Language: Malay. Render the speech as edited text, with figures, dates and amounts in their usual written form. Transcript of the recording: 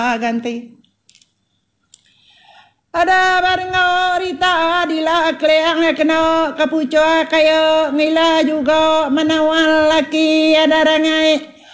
ganti. Ada barang rita dila kleang kena kapucua kaya ngila juga menawal laki ada rangai